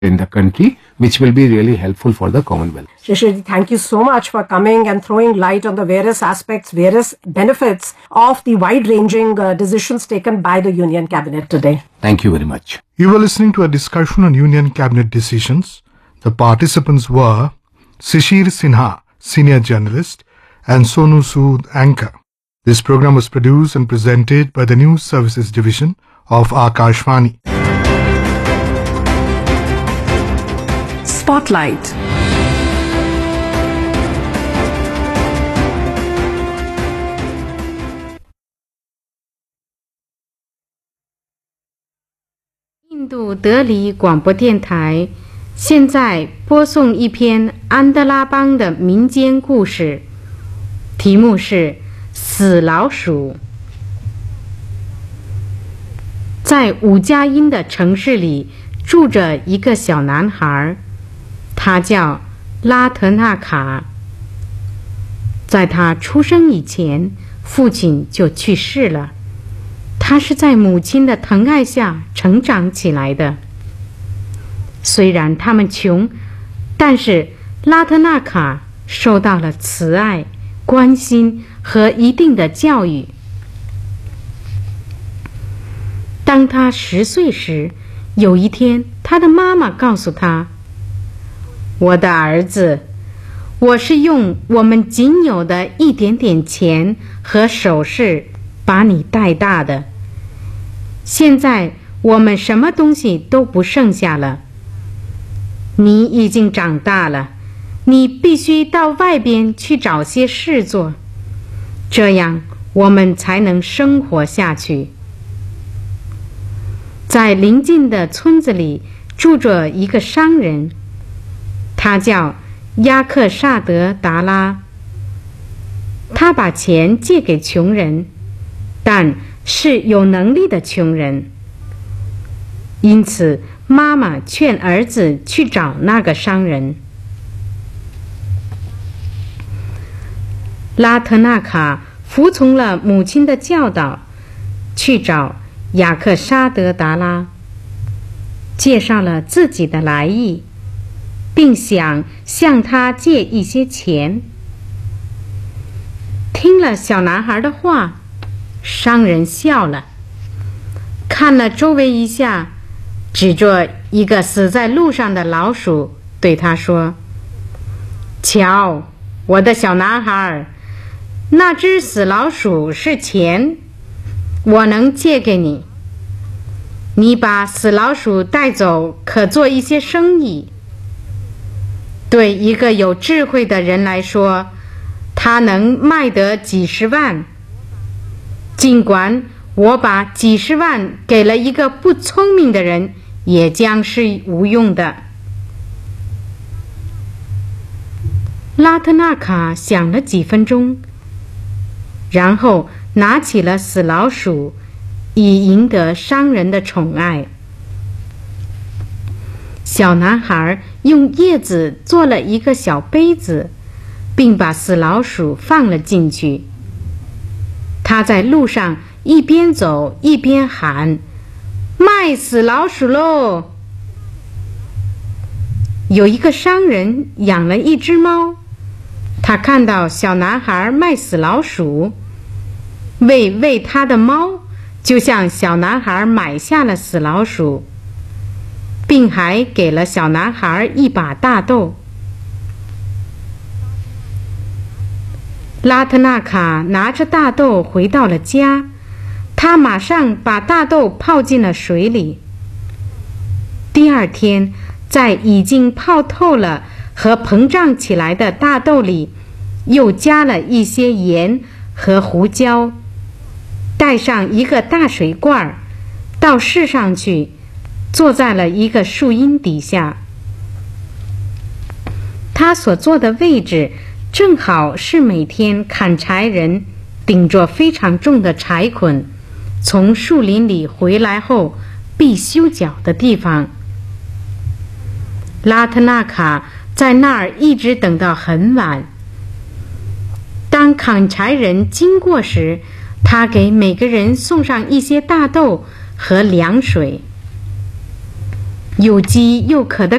in the country, which will be really helpful for the Commonwealth. Shishir, thank you so much for coming and throwing light on the various aspects, various benefits of the wide-ranging decisions taken by the Union Cabinet today. Thank you very much. You were listening to a discussion on Union Cabinet decisions. The participants were Shishir Sinha, senior journalist, and Sonu Sood, anchor. This program was produced and presented by the News Services Division of Akashvani. Spotlight. 印度德里广播电台现在播送一篇安德拉邦的民间故事，题目是死老鼠。在五加音的城市里住着一个小男孩，他叫拉特纳卡。在他出生以前，父亲就去世了。他是在母亲的疼爱下成长起来的。虽然他们穷，但是拉特纳卡受到了慈爱、关心和一定的教育。当他10岁时，有一天，他的妈妈告诉他：“我的儿子，我是用我们仅有的一点点钱和首饰把你带大的。现在我们什么东西都不剩下了。你已经长大了，你必须到外边去找些事做，这样我们才能生活下去。”在邻近的村子里住着一个商人，他叫亚克萨德达拉。他把钱借给穷人，但是有能力的穷人。因此妈妈劝儿子去找那个商人。拉特纳卡服从了母亲的教导，去找雅克沙德达拉，介绍了自己的来意，并想向他借一些钱。听了小男孩的话，商人笑了，看了周围一下，指着一个死在路上的老鼠，对他说：“瞧，我的小男孩，那只死老鼠是钱，我能借给你。你把死老鼠带走，可做一些生意。对一个有智慧的人来说，他能卖得几十万。尽管我把几十万给了一个不聪明的人，也将是无用的。”拉特纳卡想了几分钟，然后拿起了死老鼠，以赢得商人的宠爱。小男孩用叶子做了一个小杯子，并把死老鼠放了进去。他在路上一边走一边喊：“卖死老鼠喽！”有一个商人养了一只猫，他看到小男孩卖死老鼠，为喂他的猫，就向小男孩买下了死老鼠，并还给了小男孩一把大豆。拉特纳卡拿着大豆回到了家，他马上把大豆泡进了水里。第二天，在已经泡透了和膨胀起来的大豆里，又加了一些盐和胡椒，带上一个大水罐，到市上去，坐在了一个树荫底下。他所坐的位置正好是每天砍柴人顶着非常重的柴捆从树林里回来后必修脚的地方。拉特纳卡在那儿一直等到很晚。当砍柴人经过时，他给每个人送上一些大豆和凉水。 又饥又渴的